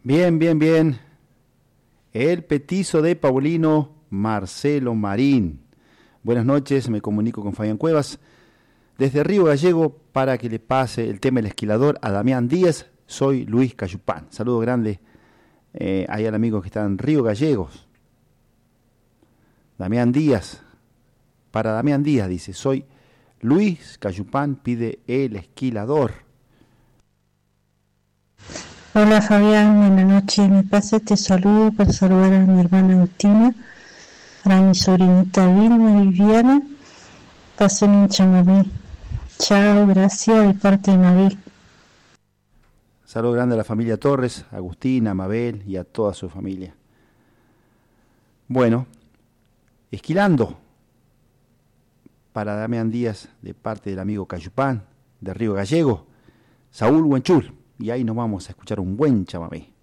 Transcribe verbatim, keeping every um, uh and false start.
Bien, bien, bien. El petizo de Paulino Marcelo Marín. Buenas noches, me comunico con Fabián Cuevas desde Río Gallego para que le pase el tema del esquilador a Damián Díaz. Soy Luis Cayupán. Saludo grande eh, ahí al amigo que está en Río Gallegos. Damián Díaz. Para Damián Díaz dice, soy Luis Cayupán, pide el esquilador. Hola Fabián, buenas noches. Me pasa este saludo para saludar a mi hermana Agustina, para mi sobrinita Vilma y Viviana. Pasen un chamamé. Chao, gracias de parte de Mabel. Saludo grande a la familia Torres, a Agustina, a Mabel y a toda su familia. Bueno, esquilando para Damián Díaz de parte del amigo Cayupán de Río Gallego, Saúl Huenchul. Y ahí nos vamos a escuchar un buen chamamé.